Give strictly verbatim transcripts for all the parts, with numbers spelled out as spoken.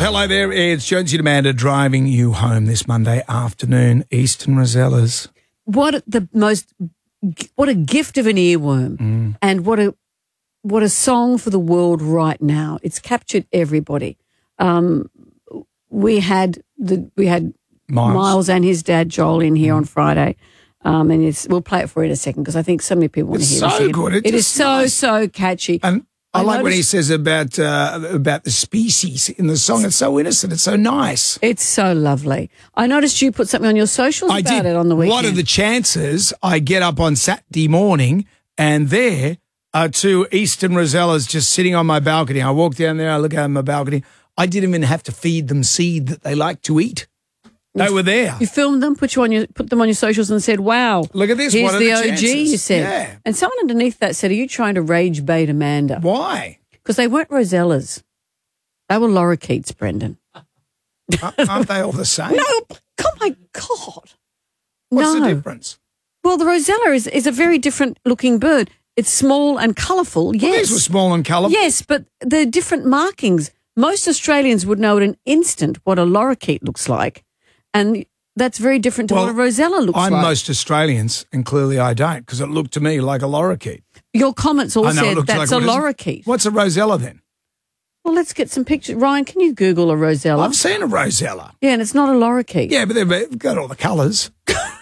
Hello there, it's Jonesy and Amanda driving you home this Monday afternoon. Eastern Rosellas. What the most, what a gift of an earworm, mm. and what a what a song for the world right now. It's captured everybody. Um, we had the we had Miles, Miles and his dad Joel in here mm. on Friday. Um, and it's, we'll play it for you in a second because I think so many people want it's to hear so it. It's so good. It's it is so, nice. so catchy. And I, I like noticed, when he says about uh, about the species in the song. It's so innocent. It's so nice. It's so lovely. I noticed you put something on your socials I about did. it on the weekend. What are the chances I get up on Saturday morning and there are two Eastern Rosellas just sitting on my balcony? I walk down there, I look out on my balcony. I didn't even have to feed them seed that they like to eat. They were there. You filmed them, put you on your, put them on your socials, and said, "Wow, look at this! Here's what are the, the O G." chances? You said, yeah. And someone underneath that said, "Are you trying to rage bait Amanda?" Why? Because they weren't Rosellas; they were lorikeets, Brendan. Aren't they all the same? No. Oh my God! What's no. the difference? Well, the Rosella is is a very different looking bird. It's small and colourful. Yes, well, these were small and colourful. Yes, but they're different markings. Most Australians would know at an instant what a lorikeet looks like, and that's very different to well, what a Rosella looks I'm like. I'm most Australians, and clearly I don't, because it looked to me like a lorikeet. Your comments all know, said that's like, a lorikeet. What's a Rosella then? Well, let's get some pictures. Ryan, can you Google a Rosella? I've seen a Rosella. Yeah, and it's not a lorikeet. Yeah, but they've got all the colours.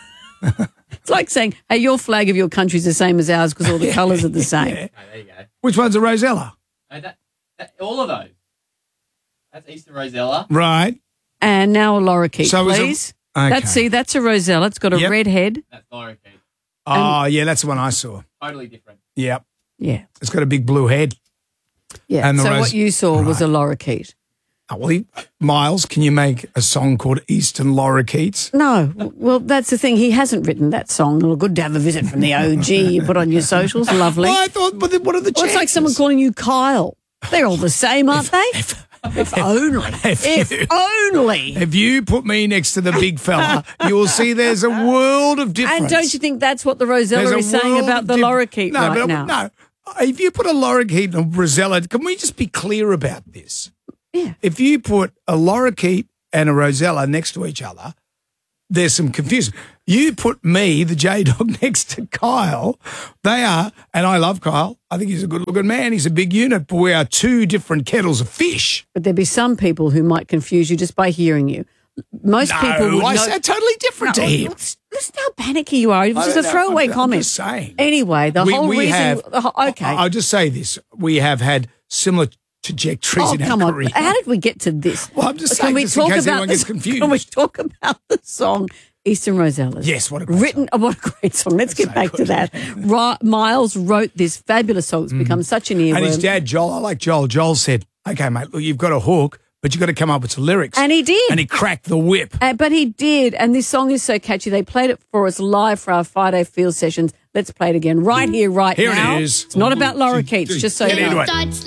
It's like saying, hey, your flag of your country is the same as ours because all the yeah, colours are the same. Yeah. Oh, there you go. Which one's a Rosella? Oh, that, that, all of those. That's Eastern Rosella. Right. And now a lorikeet, so please. A, okay. That's, see, that's a Rosella. It's got a yep. red head. That's lorikeet. Oh, yeah, that's the one I saw. Totally different. Yep. Yeah. It's got a big blue head. Yeah. And the so Ros- what you saw right. was a lorikeet. Oh, well, he, Miles, can you make a song called Eastern Lorikeets? No. Well, that's the thing. He hasn't written that song. Well, good to have a visit from the O G. You put on your socials. Lovely. Well, I thought, but what are the chances? Well, it's like someone calling you Kyle. They're all the same, aren't if, they? If, if only. If, if you, only. If you put me next to the big fella, you will see there's a world of difference. And don't you think that's what the Rosella is saying about the lorikeet no, right but, now? No. If you put a lorikeet and a Rosella, can we just be clear about this? Yeah. If you put a lorikeet and a Rosella next to each other, there's some confusion. You put me, the J-Dog, next to Kyle. They are, and I love Kyle. I think he's a good-looking man. He's a big unit, but we are two different kettles of fish. But there'd be some people who might confuse you just by hearing you. Most no, people would I know. said totally different no, to him. Listen how panicky you are. It was just a throwaway I'm, comment. I'm just saying. Anyway, the we, whole we reason. Have, okay. I'll just say this. We have had similar trajectories oh, in our come on. career. How did we get to this? Well, I'm just can saying, we just talk in case about anyone this, gets confused. Can we talk about the song Eastern Rosellas? Yes, what a great Written, song. Oh, what a great song. Let's That's get so back good. to that. Ra- Miles wrote this fabulous song. It's mm. become such an earworm. And his dad, Joel, I like Joel. Joel said, okay, mate, look, you've got a hook, but you've got to come up with some lyrics. And he did. And he cracked the whip. Uh, but he did. And this song is so catchy. They played it for us live for our Friday field sessions. Let's play it again right here, right here now. Here it is. It's not about lorikeets, just so Get you into know. it.